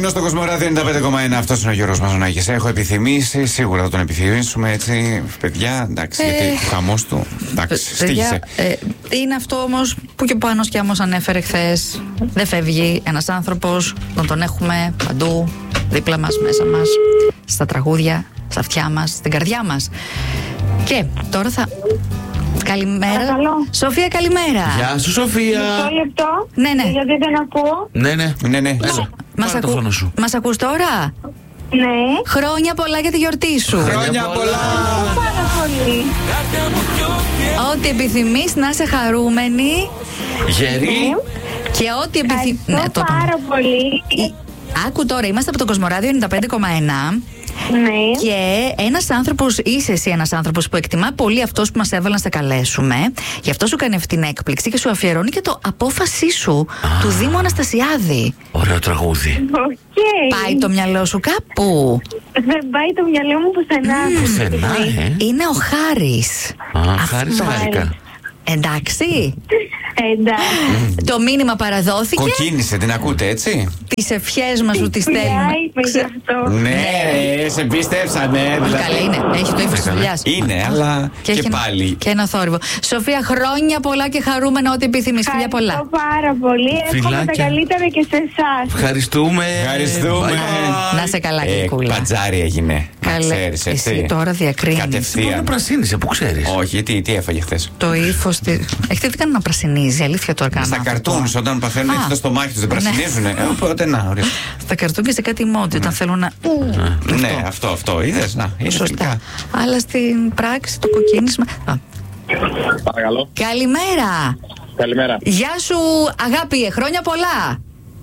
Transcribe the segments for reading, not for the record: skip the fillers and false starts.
πρωινό στο Κοσμοράδιο 95,1. Αυτό είναι ο Γιώργος Μαζονάκης. Έχω επιθυμήσει, σίγουρα θα τον επιθυμήσουμε έτσι, παιδιά. Εντάξει, γιατί ο χαμός του. Εντάξει, στοίχησε. Είναι αυτό όμως που και ο Πάνος και Άμμος ανέφερε χθες. Δεν φεύγει ένας άνθρωπος, τον έχουμε παντού, δίπλα μας, μέσα μας, στα τραγούδια, στα αυτιά μας, στην καρδιά μας. Και τώρα θα. Καλημέρα. Παρακαλώ. Σοφία, καλημέρα. Γεια σου, Σοφία. Μισό λεπτό. Ναι. Γιατί δεν ακούω. Ναι. Έλα. Μας ακούς τώρα? Ναι. Χρόνια πολλά για τη γιορτή σου. Χρόνια πολλά. Πάρα πολύ. Ό,τι επιθυμείς, να είσαι χαρούμενη. Γερή. Και ό,τι επιθυμείς. Ευχαριστώ πάρα πολύ. Άκου τώρα, είμαστε από το Κοσμοράδιο 95,1. Ναι. Και είσαι εσύ ένας άνθρωπος που εκτιμά πολύ αυτός που μας έβαλε να σε καλέσουμε. Γι' αυτό σου κάνει αυτή την έκπληξη και σου αφιερώνει και το απόφασή σου του Δήμου Αναστασιάδη. Ωραίο τραγούδι. Οκ. Πάει το μυαλό σου κάπου? Δεν πάει το μυαλό μου πουθενά. Πουθενά, Είναι ο Χάρης. Χάρης χάρηκα. Εντάξει. Εντάξει. Το μήνυμα παραδόθηκε. Κοκκίνησε, την ακούτε έτσι? Τις ευχές μας σου τις στέλνουμε. Είπε γι' αυτό. Ναι, σε πίστεψανε. Καλά είναι, έχει το ύφος της δουλειάς. Είναι, αλλά και έχει πάλι. Και ένα θόρυβο. Σοφία, χρόνια πολλά και χαρούμενα ό,τι επιθυμείς. Φιλιά πολλά. Ευχαριστώ πάρα πολύ. Εύχομαι τα Φιλάκια. καλύτερα και σε εσάς. Ευχαριστούμε. Να σε καλά, Κικούλα. Πατζάρι έγινε. Καλέ. Ξέρεις, έτσι. Εσύ τώρα διακρίνεις. Δεν Κατευθείαν. πρασίνησε, πού ξέρεις. Όχι, τι έφαγε χθες? Το ύφος τη. Έχετε δει κανένα να πρασινίζει, αλήθεια τώρα Στα κανένα. καρτούνς, όταν παθαίνουν έτσι το στομάχι τους, δεν Ναι. πρασινίζουνε. Οπότε να, ορίστε. Στα καρτούν και σε κάτι emoji όταν θέλουν να. Ναι, αυτό. Είδες, να, είναι Σωστά. τελικά. Αλλά στην πράξη το κοκκίνισμα. Παρακαλώ. Καλημέρα. Καλημέρα. Γεια σου, αγάπη, χρόνια πολλά.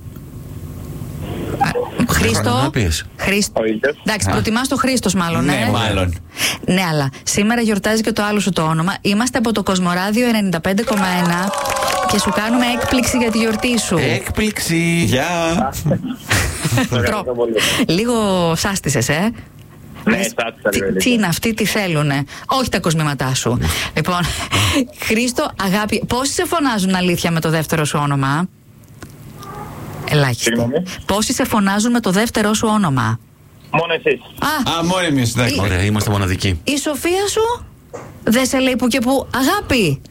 Χρήστο. Αγάπης. Χρήστο. Ο ίδιος. Εντάξει, προτιμάς το Χρήστος μάλλον, Ναι, μάλλον. Ναι, αλλά σήμερα γιορτάζει και το άλλο σου το όνομα. Είμαστε από το Κοσμοράδιο 95,1 και σου κάνουμε έκπληξη για τη γιορτή σου. Έκπληξη. Γεια. Ευχαριστώ πολύ. Λίγο σάστησες, Ναι, Λες, σάστησα λίγο. τι είναι αυτοί, τι θέλουνε. Όχι τα κοσμήματά σου. Λοιπόν, Χρήστο, αγάπη, πόσοι σε φωνάζουν αλήθεια με το δεύτερο σου όνομα? Ελάχιστοι. Συγγνώμη. Πόσοι σε φωνάζουν με το δεύτερο σου όνομα? Μόνο εσείς. Α, μόνο εμείς, εντάξει. Ωραία, είμαστε μοναδικοί. Η Σοφία σου δεν σε λέει που και που αγάπη.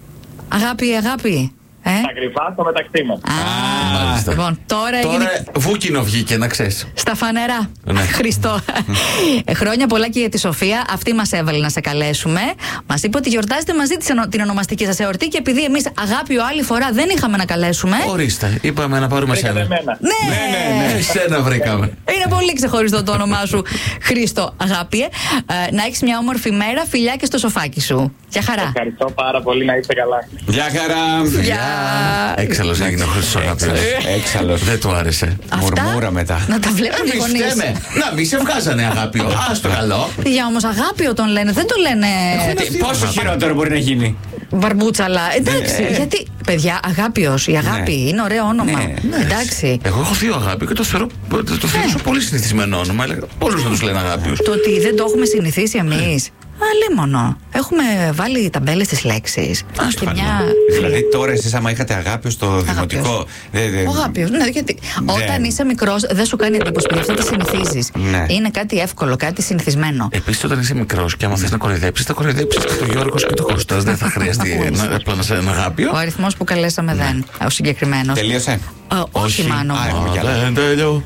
Αγάπη. Τα κρυφά στο μεταξύ μας. Μάλιστα. Λοιπόν, τώρα έγινε Τώρα βούκινο βγήκε, να ξέρεις. στα φανερά. Ναι. Χριστό. Χρόνια πολλά και για τη Σοφία. Αυτή μας έβαλε να σε καλέσουμε. Μας είπε ότι γιορτάζετε μαζί την ονομαστική σας εορτή και επειδή εμείς αγάπη άλλη φορά δεν είχαμε να καλέσουμε. Ορίστε, είπαμε να πάρουμε Βρήκατε σένα. εμένα. Ναι. Εσένα βρήκαμε. Είναι πολύ ξεχωριστό το όνομά σου, Χρήστο, αγάπη. Να έχεις μια όμορφη μέρα, φιλιά και στο σοφάκι σου. Γεια χαρά. Ευχαριστώ πάρα πολύ, να είστε καλά. Γεια χαρά. Γεια. Έξαλλος έγινε ο Χρήστος αγάπης. Έξαλλος. Δεν του άρεσε. Αυτά Μουρμούρα μετά. να τα βλέπουν οι Μη γονείς. φταίμε. Να μη σε βγάζανε αγάπιο. Ας το καλό. Για όμως αγάπιο τον λένε, δεν το λένε Πόσο χειρότερο μπορεί να γίνει? μπαρμπούτσαλα. Εντάξει, γιατί, παιδιά, αγάπιος, η αγάπη είναι ωραίο όνομα. Ναι. Εντάξει. Εγώ έχω θείο αγάπη και το θεωρώ πολύ συνηθισμένο όνομα. Όλους να τους λένε αγάπιους. Το ότι δεν το έχουμε συνηθίσει εμείς. Αλίμονο. Έχουμε βάλει ταμπέλες στις λέξεις. Ας το βάλουμε. Δηλαδή τώρα εσείς άμα είχατε αγάπη στο δημοτικό. Ο αγάπιος, ναι, γιατί όταν είσαι μικρός δεν σου κάνει εντύπωση, γι' αυτό το συνηθίζεις. Ναι. Είναι κάτι εύκολο, κάτι συνηθισμένο. Επίσης, όταν είσαι μικρός και άμα θες να κοροϊδέψεις, θα κοροϊδέψεις και τον Γιώργο και τον Κώστας. Δεν θα χρειαστεί απλά να σε ένα αγάπιο. Ο αριθμός που καλέσαμε δεν. Ο συγκεκριμένος. Τελείωσε. Όχι, Μάνο. Δεν τελειώ.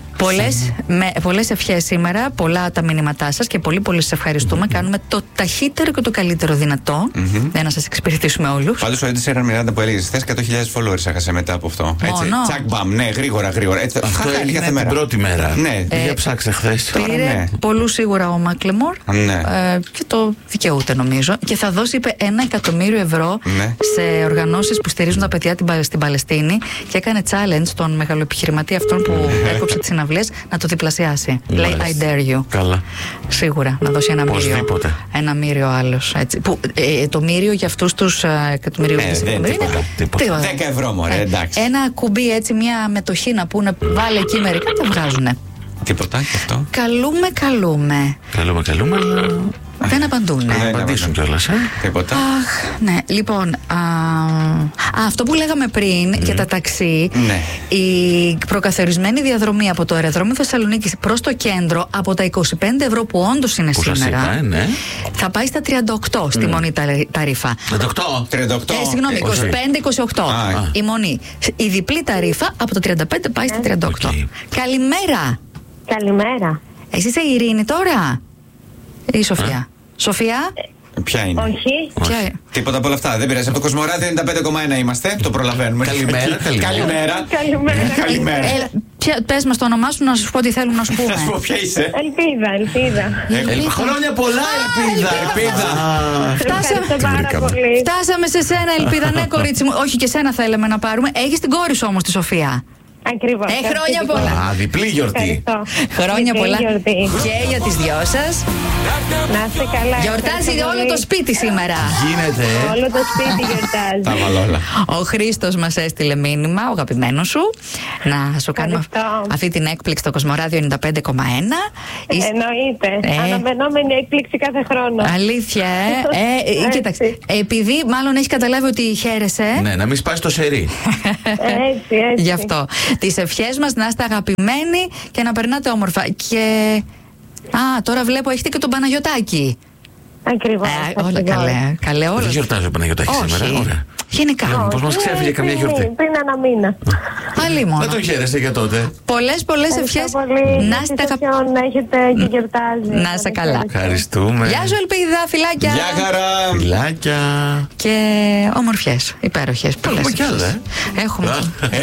Πολλές ευχές σήμερα, πολλά τα μηνύματά σας και πολύ σας ευχαριστούμε. Κάνουμε το ταχύτερο και το καλύτερο δυνατό. Για να σας εξυπηρετήσουμε όλους. Πάντως ο Έντι Σέραν Μιράντα που έλεγε χθες 100.000 followers έχασε μετά από αυτό. Έτσι. Μόνο. Τσακ μπαμ, ναι, γρήγορα. Έτσι, Αυτό χαχα, έγινε κάθε την μέρα. πρώτη μέρα. Ναι. Για ψάξε χθες. Τώρα Πήρε ναι. πολλούς σίγουρα ο Μάκλεμορ Ναι. και το δικαιούται νομίζω. Και θα δώσει, είπε, 1 εκατομμύριο ευρώ Ναι. σε οργανώσεις που στηρίζουν τα παιδιά στην Παλαιστίνη και έκανε challenge τον μεγαλοεπιχειρηματή αυτόν που έκοψε τις συναυλίες να το διπλασιάσει. Λέει I dare you. Καλά. Σίγουρα να δώσει ένα μύριο. Οπωσδήποτε. Ένα μύριο άλλος. Το μύριο για αυτούς τους εκατομμυριούχους. δεν είναι τίποτα. 10 ευρώ μωρέ, εντάξει. Ένα κουμπί έτσι, μια μετοχή να πούνε βάλε εκεί μερικά, τα βγάζουνε. Τίποτα και αυτό. Καλούμε. Καλούμε, αλλά Δεν απαντούν. Να απαντήσουν κιόλας, Τίποτα. Αχ, ναι. Λοιπόν, αυτό που λέγαμε πριν για τα ταξί, Ναι. η προκαθορισμένη διαδρομή από το αεροδρόμιο Θεσσαλονίκης προς το κέντρο από τα 25 ευρώ που όντως είναι που σας σήμερα, είπα, ναι. θα πάει στα 38 στη μονή ταρήφα. 38. 38. Συγγνώμη, 25-28 Α. η μονή. Η διπλή ταρήφα από το 35 πάει στα 38. Οκ. Καλημέρα. Καλημέρα. Εσύ είσαι η Ειρήνη τώρα ή η Σοφία? Σοφία, Ποια είναι? Όχι. ποια... Τίποτα από όλα αυτά. Δεν πειράζει. Από το Κοσμοράδιο 95,1 είμαστε. Το προλαβαίνουμε. Καλημέρα, καλημέρα. Καλημέρα. Καλημέρα. Καλημέρα. Πες μας το όνομά σου να σου πω τι θέλουμε να σου πούμε. Να σου πω ποια είσαι. Ελπίδα. Χρόνια πολλά, Ελπίδα. Ελπίδα. Ευχαριστώ πάρα πολύ. Φτάσαμε σε σένα, Ελπίδα. Ναι, κορίτσι μου. Όχι, και σένα θέλαμε να πάρουμε. Έχεις την κόρη σου όμως, τη Σοφία. Ακριβώς. Χρόνια πολλά. Α, διπλή γιορτή. Χρόνια πολλά Γιορτή. και για τις δυο σας. Να είστε καλά. Γιορτάζει όλο το σπίτι σήμερα. Γίνεται. Όλο το σπίτι γιορτάζει. Τα βάλω όλα. Ο Χρήστος μας έστειλε μήνυμα, ο αγαπημένος σου, να σου κάνουμε Ευχαριστώ. αυτή την έκπληξη στο Κοσμοράδιο 95,1. Εννοείται. Αναμενόμενη έκπληξη κάθε χρόνο. Αλήθεια, Έτσι. κοίταξε. Επειδή μάλλον έχει καταλάβει ότι χαίρεσαι. Ναι, να μην σπάσει το σερί. Έτσι. Γι' αυτό. Τις ευχές μας να είστε αγαπημένοι και να περνάτε όμορφα. Και. Τώρα βλέπω έχετε και τον Παναγιωτάκη. Ακριβώς. Όλα καλέ. Καλέ όλα. Δεν γιορτάζει ο Παναγιωτάκης σήμερα. Όχι. Ωραία. Γενικά. Πώς μας ξέφυγε καμιά γιορτή. Πριν ένα μήνα. Πάλι μόνο. Δεν τον χαίρεσαι για τότε. Πολλές ευχές. Να είστε Να έχετε και γιορτάζει. Να είστε καλά. Ευχαριστούμε. Γεια σου, Ελπίδα, φιλάκια. Γεια χαρά. Φιλάκια. Και ομορφιές, υπέροχες. Πολλές Έχουμε κι άλλα, ευχές. Έχουμε.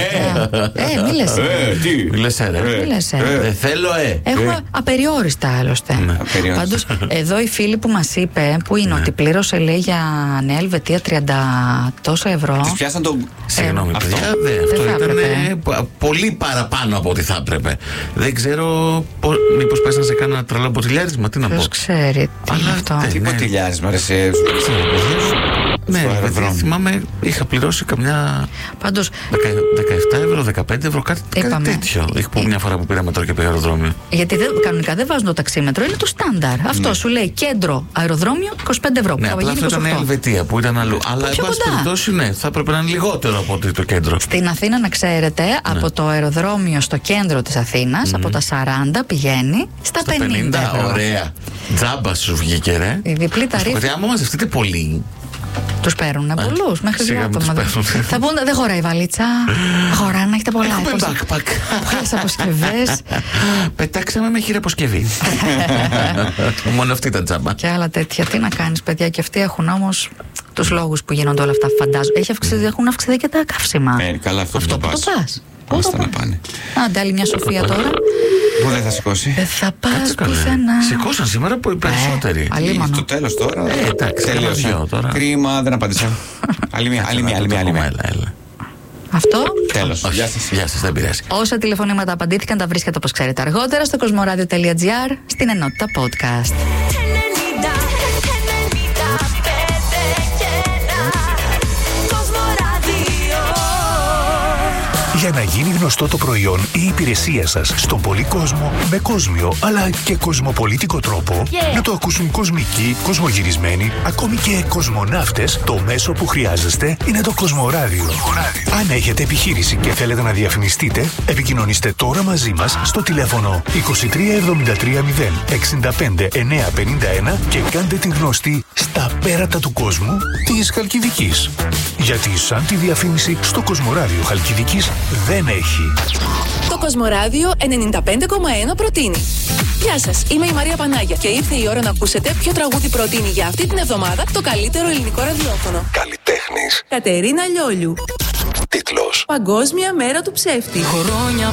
Μη λες. Τι. Μη λες, ρε. Μη λες, Δεν θέλω, Έχουμε απεριόριστα άλλωστε. απεριόριστα. Πάντως, εδώ η φίλη που μας είπε, που είναι ότι πλήρωσε, λέει, για Νέα Ελβετία 30 τόσα ευρώ. Τους πιάσαν τον. Συγγνώμη, αυτό. παιδιά, Δεν αυτό θα ήταν έπρεπε. πολύ παραπάνω από ό,τι θα έπρεπε. Δεν ξέρω μήπως πέσαν σε κάνα τρελό ποτηλιάρισμα, τι να πω. Ποιος ξέρει τι είναι Αλλά αυτό. Τι ναι. ποτηλιάρισμα, ρε. Ξέρω, παιδιά. Ναι, Στο παιδί, αεροδρόμιο. θυμάμαι, είχα πληρώσει καμιά Πάντως, 17 ευρώ, 15 ευρώ, κάτι Είπαμε. τέτοιο. Είχα πω μια φορά που πήραμε τώρα και πήγα αεροδρόμιο. γιατί κανονικά δεν βάζουν το ταξίμετρο, είναι το στάνταρ. Αυτό σου λέει κέντρο, αεροδρόμιο, 25 ευρώ. Ναι, Που απλά θα αυτό γίνει ήταν 28. Ελβετία που ήταν αλλού. Αλλά εν πιο πάση κοντά. περιπτώσει, ναι, θα έπρεπε να είναι λιγότερο από ότι το κέντρο. Στην Αθήνα, να ξέρετε, από το αεροδρόμιο στο κέντρο της Αθήνας, από τα 40 πηγαίνει στα 50 ευρώ. Ωραία. Τζάμπα σου βγήκε, ρε. Η διπλή Ας πω, ταρήφα. παιδιά, άμα μαζευτείτε πολύ. Τους παίρνουν πολλούς, μέχρι σιγά δύο μην τους άτομα. παίρνουν. Θα πούνε, δεν χωράει η βαλίτσα. Χωράει να έχετε πολλά. Έχουμε backpack. Πολλές αποσκευές. Πετάξαμε με χειραποσκευή. Μόνο αυτή ήταν τζάμπα. Και άλλα τέτοια. Τι να κάνεις, παιδιά, και αυτοί έχουν όμως τους λόγους που γίνονται όλα αυτά, φαντάζομαι. Έχουν αυξηθεί και τα καύσιμα. Καλά, αυτό Αυτό που που το το πας. πας. Άστα να πάνε. Άντε, άλλη μια Σοφία τώρα. Πού δεν θα σηκώσει. Δεν θα Κάτσε πας καλά. πουθενά. Σηκώσαν σήμερα που οι περισσότεροι. Αλίμονο. Στο τέλος τώρα. Εντάξει, τελείωσε. κάνα δυο τώρα. Κρίμα, δεν απάντησα. Άλλη μία. Έλα. Αυτό. Τέλος. Όχι, Γεια σας. Γεια σας, δεν πειράζει. Όσα τηλεφωνήματα απαντήθηκαν τα βρίσκεται, όπως ξέρετε, αργότερα στο κοσμοradio.gr, στην ενότητα podcast. Για να γίνει γνωστό το προϊόν ή η υπηρεσία σας στον πολύ κόσμο, με κόσμιο αλλά και κοσμοπολίτικο τρόπο, να το ακούσουν κοσμικοί, κοσμογυρισμένοι, ακόμη και κοσμοναύτες, το μέσο που χρειάζεστε είναι το Κοσμοράδιο. Αν έχετε επιχείρηση και θέλετε να διαφημιστείτε, επικοινωνήστε τώρα μαζί μας στο τηλέφωνο 23 73 0 65 951 και κάντε την γνωστή στα πέρατα του κόσμου της Χαλκιδικής. Γιατί σαν τη διαφήμιση στο Κοσμοράδιο Χαλκιδικής δεν έχει. Το Κοσμοράδιο 95,1 προτείνει. Γεια σας, είμαι η Μαρία Πανάγια και ήρθε η ώρα να ακούσετε ποιο τραγούδι προτείνει για αυτή την εβδομάδα το καλύτερο ελληνικό ραδιόφωνο. Καλλιτέχνης. Κατερίνα Λιόλιου. Τίτλος. Παγκόσμια μέρα του ψεύτη.